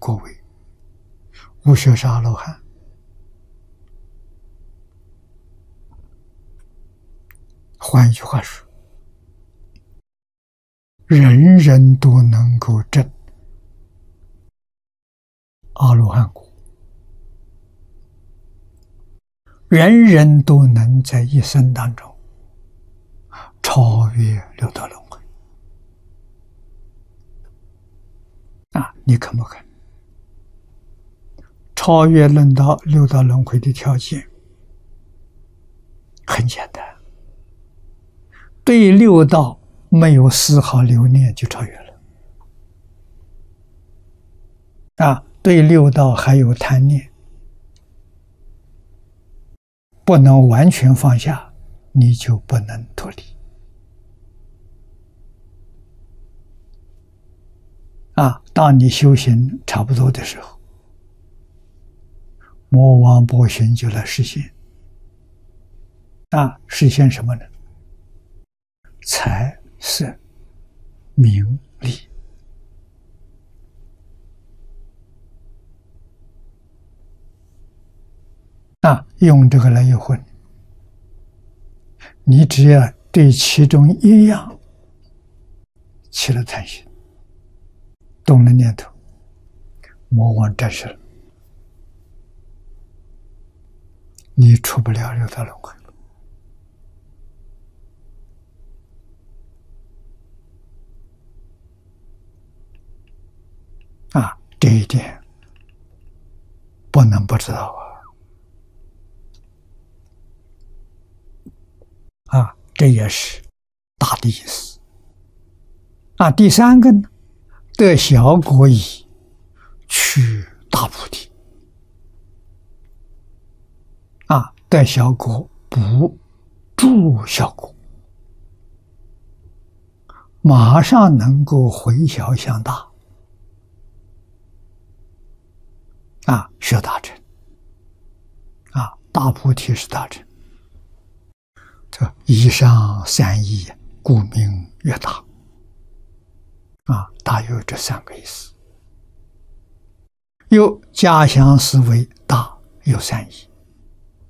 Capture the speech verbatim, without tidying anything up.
果位，无学是阿罗汉。换一句话说，人人都能够证阿罗汉果，人人都能在一生当中超越六道轮回啊！你肯不肯？超越轮道六道轮回的条件很简单，对六道没有丝毫留念就超越了啊！对六道还有贪念，不能完全放下，你就不能脱离啊！当你修行差不多的时候，魔王波旬就来实现啊！实现什么呢？财色名利啊！用这个来诱惑你，你只要对其中一样起了贪心，动了念头，魔王战胜了，你出不了六道轮回啊！这一点不能不知道啊！啊，这也是大的意思啊。第三个呢，得小果以去大菩提啊，得小果不住小果，马上能够回小向大啊，是大乘啊，大菩提是大乘。这以上三义，故名曰大啊，大有这三个意思。有假想思维大有三义，